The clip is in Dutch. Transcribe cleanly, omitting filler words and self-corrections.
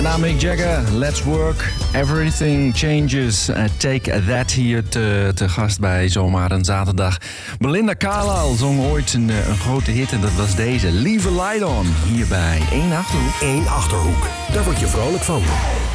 Daarna Mick Jagger, Let's Work, Everything Changes. Take That hier te gast bij Zomaar een Zaterdag. Belinda Carlisle zong ooit een grote hit en dat was deze. Leave a Light On, hier bij 1 Achterhoek. 1 Achterhoek, daar word je vrolijk van.